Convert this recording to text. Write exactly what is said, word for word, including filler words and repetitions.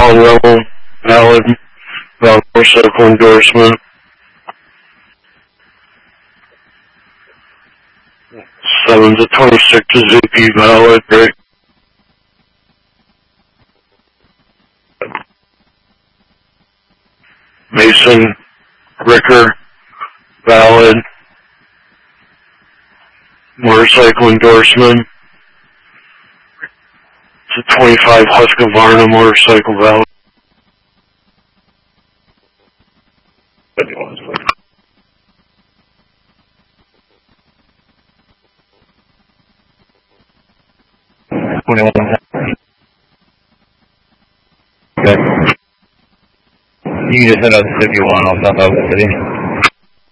Colin Rebel, valid, valid motorcycle endorsement. seven to twenty-six is A P valid, right? Mason, Ricker, valid, motorcycle endorsement. It's a twenty-five Husqvarna motorcycle valid. twenty-one. Okay. You can just send us if you want. I'll stop out the city.